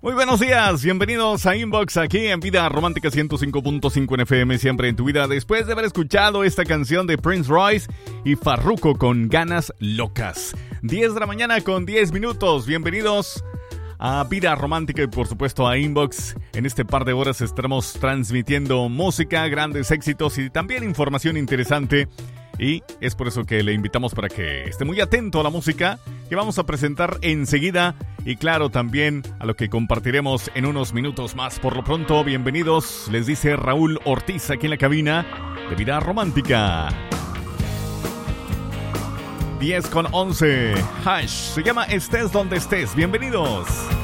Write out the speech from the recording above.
Muy buenos días, bienvenidos a Inbox aquí en Vida Romántica 105.5 en FM, siempre en tu vida. Después de haber escuchado esta canción de Prince Royce y Farruko con Ganas Locas. 10 de la mañana con 10 minutos, bienvenidos a Vida Romántica y por supuesto a Inbox. En este par de horas estaremos transmitiendo música, grandes éxitos y también información interesante. Y es por eso que le invitamos para que esté muy atento a la música que vamos a presentar enseguida. Y claro, también a lo que compartiremos en unos minutos más. Por lo pronto, bienvenidos, les dice Raúl Ortiz aquí en la cabina de Vida Romántica. 10:11. Hash, se llama Estés Donde Estés. Bienvenidos.